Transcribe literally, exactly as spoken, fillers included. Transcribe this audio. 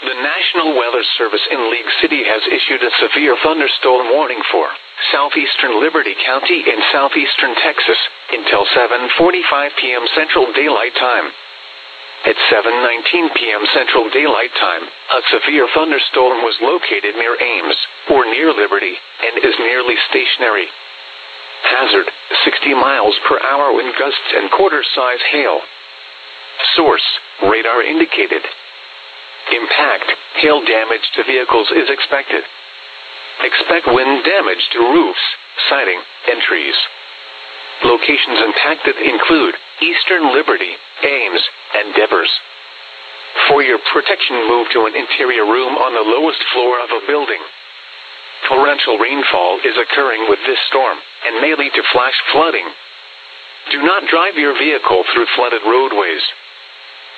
The National Weather Service in League City has issued a severe thunderstorm warning for southeastern Liberty County in southeastern Texas until seven forty-five p m Central Daylight Time. At seven nineteen p m Central Daylight Time, a severe thunderstorm was located near Ames, or near Liberty, and is nearly stationary. Hazard, sixty miles per hour wind gusts and quarter-size hail. Source, radar indicated. Impact, hail damage to vehicles is expected. Expect wind damage to roofs, siding, and trees. Locations impacted include Eastern Liberty, Ames, and Devers. For your protection, move to an interior room on the lowest floor of a building. Torrential rainfall is occurring with this storm and may lead to flash flooding. Do not drive your vehicle through flooded roadways.